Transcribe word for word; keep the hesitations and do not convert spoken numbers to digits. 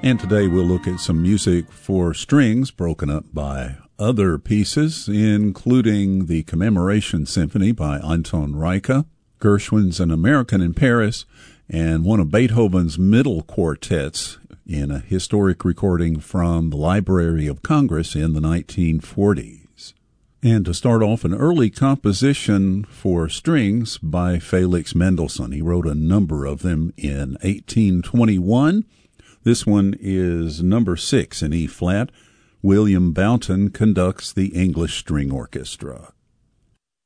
And today we'll look at some music for strings broken up by other pieces, including the Commemoration Symphony by Anton Reicha, Gershwin's An American in Paris, and one of Beethoven's middle quartets in a historic recording from the Library of Congress in the nineteen forties. And to start off, an early composition for strings by Felix Mendelssohn. He wrote a number of them in eighteen twenty-one. This one is number six in E-flat. William Boughton conducts the English String Orchestra.